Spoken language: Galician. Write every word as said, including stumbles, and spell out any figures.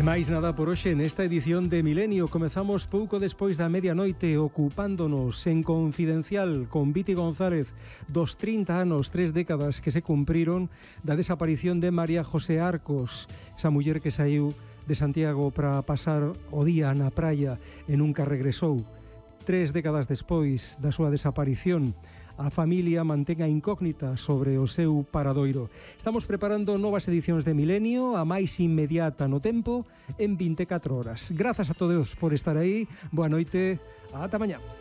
E máis nada por hoxe nesta edición de Milenio. Comezamos pouco despois da medianoite ocupándonos en Confidencial con Viti González dos trinta anos, tres décadas que se cumpriron da desaparición de María José Arcos, esa muller que saiu de Santiago para pasar o día na praia e nunca regresou. Tres décadas despois da súa desaparición, a familia mantén a incógnita sobre o seu paradoiro. Estamos preparando novas edicións de Milenio, a máis inmediata no tempo, en vinte e catro horas. Grazas a todos por estar aí. Boa noite, ata mañá.